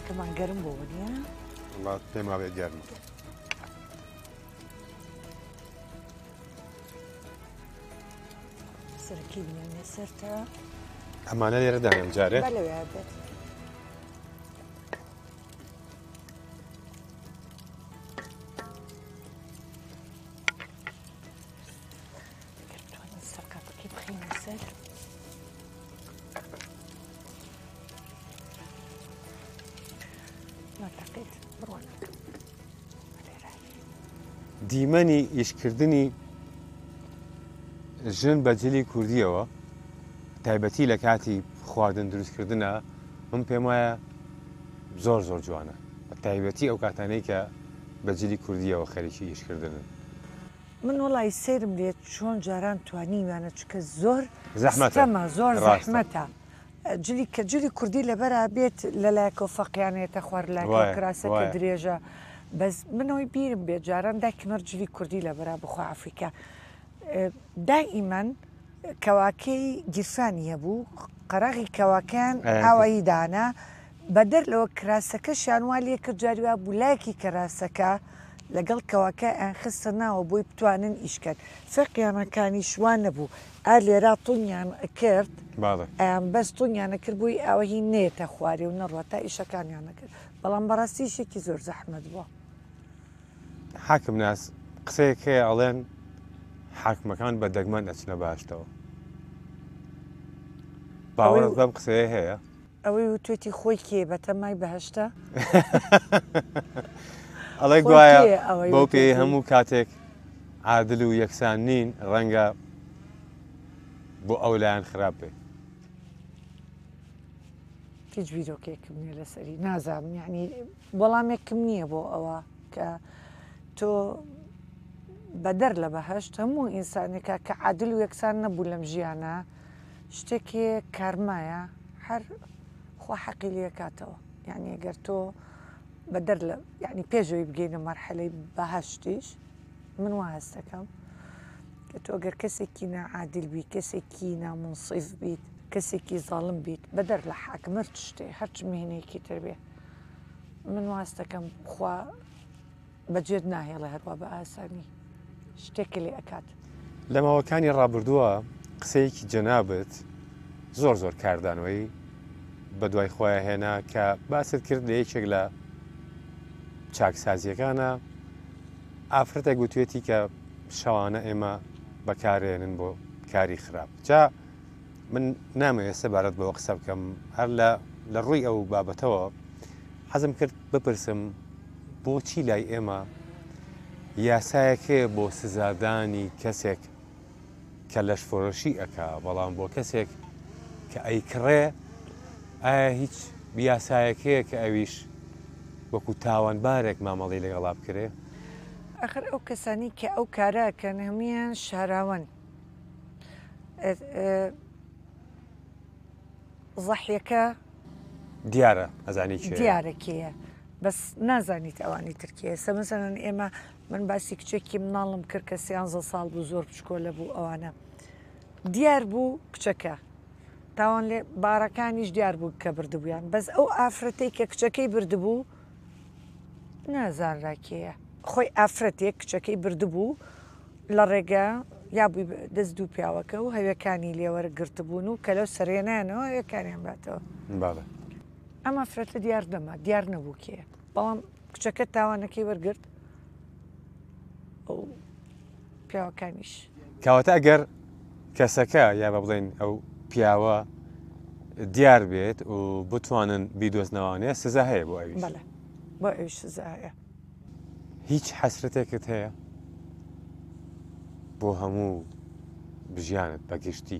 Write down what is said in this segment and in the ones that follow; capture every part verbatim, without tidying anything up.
کەمان گەرم بۆ نیە؟ پێم وابێت گەرم. سەرەکی بنێ سەرتە ئەمانە لێرە دانێم جارێ لەوێ بێت. سەرکاتەکەی بخینە سەر. ناتەقێت بڕوانەکە. دیمەنی ئیشکردنی ژن بە جلی کوردیەوە تایبەتی لە کاتی خواردن دروستکردنە من پێم وایە زۆر زۆر جوانە بە تایبەتی ئەو کاتانەی کە بە جلی کوردیەوە خەریکی ئیشکردنن. من وڵی سێرم لێت چۆن جاران توانیوانە چکە زۆر زەحمەتە زۆر زەحمەتە. جلی کە جلی کوردی لەبەرە بێت لەلایەکە فەقیانێتە خوارد لایەکە کراسەکە درێژە. بەس منەوەی بیرم بێت جاران داکنەر جلی کوردی لەبەرە بخوا ئەفریقا. دائیمەن کەواکەی گیرفانی هەبوو قەرەغی کەواکەیان ئاوایی دانا بە دەر لەوە کراسەکە شانوا لێ کرد جاریوا بولایەکی کەراسەکە لەگەڵ کەواکە ئەیان خستە ناوە بۆی بتوانن ئیشکەن. فەقیانەکانی شوان نەبوو ئا لێرا تونیان کرد ئەیان بەس تونیانە کرد بووی ئەوە هی نێتە خوارێ و نەڕوە تا ئیشەکانیانە کرد بەڵام بەڕاستی شێکی زۆر زەحمەت بووە. حاکم ناس قسەیەکێ ئەڵێن حاکمەکان بە دەگمەن ئەچنە باشتەوە. باوەڕت بەم قسەیە هەیە؟ ئەوەی وتێتی خۆی کێ بە تەمای بەهشتا؟ ئەڵێ گوایە بۆ پێی هەموو کاتێک عادل و یەکسان نین ڕەنگە بۆ ئەو لایەن خراپ بێ. هیچ بیرۆکێکم نییە لەسەری نازانم یعنی وەڵامێکم نییە بۆ ئەوە کە تۆ بەدەر لە بەهشت هەموو ئینسانێکە کە عادل و یەکسان نەبوو لەم ژیانە شتێکی کارمایە هەر خوا حەقی لێ کاتەوە. یعنی ئەگەر تۆ بەدەر لە یعنی پێشەوەی بگەینە مەرحەلەی بەهشتیش من وا هەست دەکەم کە تۆ ئەگەر کەسێکی ناعادل بیت کەسێکی نامونسیف بیت کەسێکی زاڵم بیت بەدەر لە حاکمەر شتێ هەرچ مهنەیەکی تر بێ من واست دەکەم خوا بەجێت ناهێڵێ هەروە بە ئاسانی شتێکی لێ ئەکات. لە ماوەکانی ڕابردووە قسەیەکی جەنابەت زۆر زۆر کاردانەوەی بە دوای خۆیان هێنا کە باست کرد لە یەکێک لە چاکسازیەکانە ئافرەتە گوتوێتی کە شەوانە ئێمە بەکارێنن بۆ کاری خراپ. جا من نامەوێت سەبارەت بەوە قسە بکەم هەر لە ڕووی ئەو بابەتەوە حەزم کرد بپرسم بۆچی لای ئێمە یاسایەکەیە بۆ سزادانی کەسێک کە لەشفۆرەشی ئەکا بەڵام بۆ کەسێک کە ئەیکڕێ ئایا هیچ یاسایەکەیە کە ئەویش وەکو تاوانبارێک مامەڵی لەگەڵا بکرێ؟ ئەخر ئەو کەسانی کە ئەو کارەکەن هەمویان شاراون زەحیەکە دیارە ئەزانی دیارەکەیە بەس نازانیت ئەوانی ترکیە سە مەسەڵەن ئێمە من باسی کچێکی مناڵم کرد کە سیانزە ساڵ بوو زۆر بچکۆلە بوو ئەوانە دیار بوو کچەکە تاوان لێ بارەکانیش دیار بوو کە بردبوویان بەس ئەو ئافرەتەی کە کچەکەی بردبوو نازانراکەیە خۆی ئافرەتێک کچەکەی بردبوو لە ڕێگە یا بووی دەست دوو پیاوەکە و هەویەکانی لێوەرە گرتبوون و کە لەو سەرێنانەوە هەویەکانیان باتەوە ئەمە فرەتە دیار دەما دیار نەبوو کێ بەڵام کچەکە تاوانەکەی وەرگرت ئەو پیاوەکانیش کاواتە ئەگەر کەسەکە یا بە بڵێن ئەو پیاوە دیار بێت و بتوانن بیدۆزنەوانەیە سزا هەیە بۆ ئەویش بۆ ئەویش سزا هەیە. هیچ حەسرەتێکت هەیە بۆ هەموو بژیانت بەگشتی؟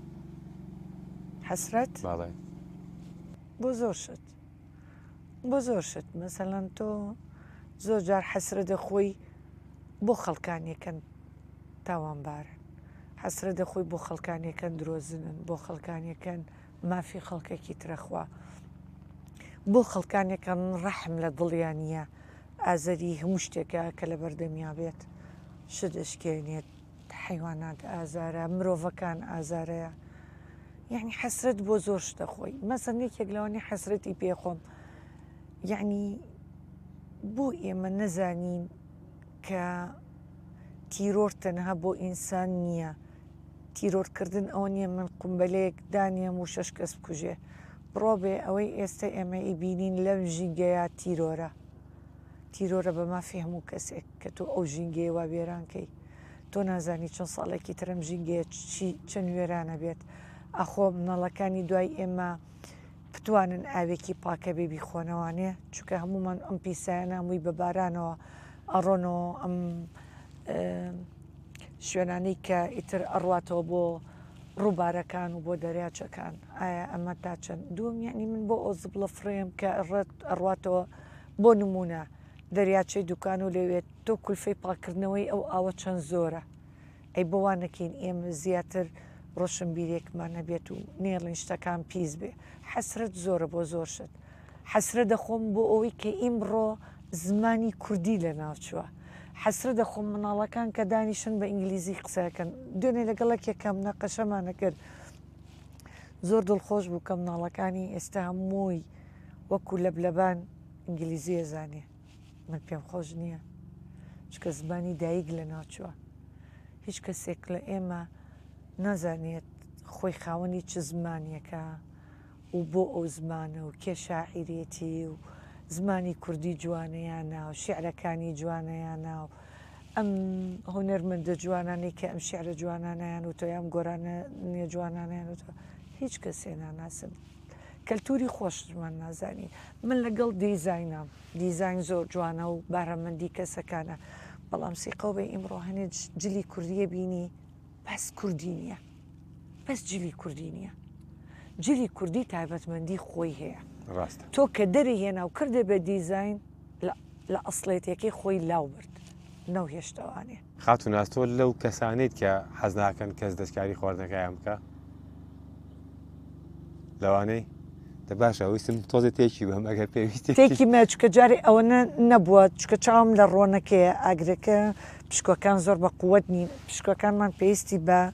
حەسرەت؟ باڵێ بۆ زۆر شت بۆ زۆر شت مەسەڵەن تۆ زۆر جار حەسرە دەخۆی بۆ خەڵکانیەکەن تاوانبارن حەسرە دەخۆی بۆ خەڵکانیەکەن درۆزنن بۆ خەڵکانیەکەن مافی خەڵکێکی ترەخوا بۆ خەڵکانیەکەن ڕەحم لە دڵیانە ئازەری هەموو شتێکە کە لە بەردەمیا بێت شدەشکێنێت حیوانات ئازارە مرۆڤەکان ئازارەیە یعنی حەسرەت بۆ زۆر شتە خۆی مەسەن یەکێک لەوانی حەسرەتی پێخۆم یعنی بۆ ئێمە نەزانین کە تیرۆر تەنها بۆ ئینسان نییە. تیرۆرکردن ئەو نییە من قومبەلەیەک دانیم و شەش کەس بکوژێ. بڕۆ بێ ئەوەی ئێستا ئێمە ئیبینین لەم ژینگەیە تیرۆرە. تیرۆرە بە مافی هەموو کەسێک کە تۆ ئەو ژینگەیە وا وێرانکەی. تۆ نازانی چەند ساڵێکی ترم ژینگەیە چەند وێرانە بێت. ئەخۆ مناڵەکانی دوای ئێمە بتوانن ئاوێکی پاکە بێ بیخۆنەوانێ، چونکە هەمومان ئەم پیسایانە هەمووی بە بارانەوە ئەڕۆنەوە ئەم شوێنانەی کە ئیتر ئەڕواتەوە بۆ ڕووبارەکان و بۆ دەریاچەکان. ئایا ئەمە تا چەند دووەم یعنی من بۆ ئەو زبڵە فڕێم کە ئەڕواتەوە بۆ نمونە دەریاچەی دوکان و لەوێت تۆ کولفەی پاکردنەوەی ئەو ئاوە چەند زۆرە. ئەی بۆوانەکەین ئێمە زیاتر ڕۆشنبیرێکمان نەبێت و نێڵین شتەکان پیس بێ. حەسرەت زۆرە بۆ زۆر شت. حەسرە دەخۆم بۆ ئەوەی کە ئیمڕۆ زمانی کوردی لە ناوچووە. حەسرە دەخۆم مناڵەکان کە دانیشن بە ئینگلیزی قسەکەن. دوێنێ لەگەڵک یەکەم نەقەشەمانە کرد. زۆر دڵخۆش بوو کە مناڵەکانی ئێستا هەمووی وەکو لە بلەبان ئینگلیزیە زانێ. من پێم خۆش نییە، چکە زمانی دایک لە ناوچووە. هیچ کەسێک لە ئێمە نازانێت خۆی خاوەنی چ زمانیەکە و بۆ ئەو زمانە و کێ شاعیرێتی و زمانی کوردی جوانەیانە و شیعرەکانی جوانەیانە و ئەم هۆنەرمەندە جوانانەی کە ئەم شیعرە جوانانیان و تۆیان گۆرانە نیە جوانانیان و هیچ کەسێ ناناسن. کەلتوری خۆشمان نازانی. من لەگەڵ دیزاینام دیزاین زۆر جوانە و بارەمەندی کەسەکانە، بەڵام سیقەو بێ ئیمڕۆ هەنێ جلی کوردیە بینی بەس کوردی نییە، بەس جلی کوردی نییە. جلی کوردی تایبەتمەندی خۆی هەیە. تۆ کە دەری هێنا و کردێ بە دیزاین لە ئەسڵێتەکەی خۆی لاو برد نەو هێشتەوانێ. خاتون ئاستۆ لەو کەسانیت کە حەز ناکەن کەس دەستکاری خواردنەکەیان بکە لەوانەی دە باشە ویستم تۆزە تێکی بەم ئەگەر پێویستی تێکی مەچکە جارێ ئەوە نەبووە، چکە چاوم لە ڕۆنەکەیە ئاگرەکە پشکۆکان زۆر بە قووەت نین. پشکۆکانمان پێویستی بە